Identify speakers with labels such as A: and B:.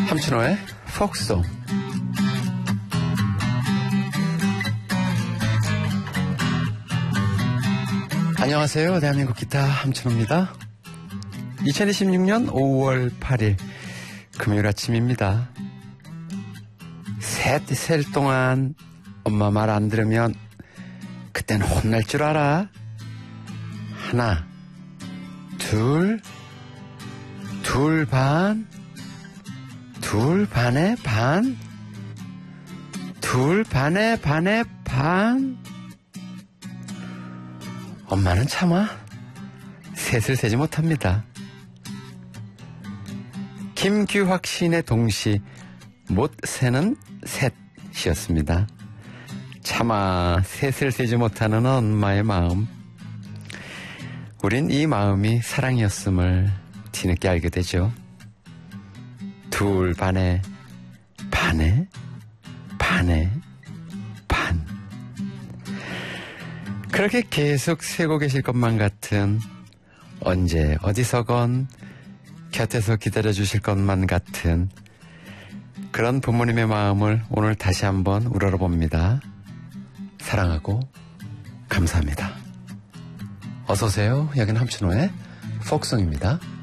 A: 함춘호의 폭송. 안녕하세요. 대한민국 기타 함춘호입니다. 2026년 5월 8일 금요일 아침입니다. 셀 동안 엄마 말 안 들으면 그땐 혼날 줄 알아. 하나, 둘 반, 둘 반에 반, 둘 반에 반. 엄마는 차마 셋을 세지 못합니다. 김규학 시인의 동시 못 세는 셋이었습니다. 차마 셋을 세지 못하는 엄마의 마음. 우린 이 마음이 사랑이었음을 뒤늦게 알게 되죠. 둘 반에 반. 그렇게 계속 세고 계실 것만 같은, 언제 어디서건 곁에서 기다려주실 것만 같은 그런 부모님의 마음을 오늘 다시 한번 우러러봅니다. 사랑하고 감사합니다. 어서오세요. 여기는 함춘호의 폭송입니다.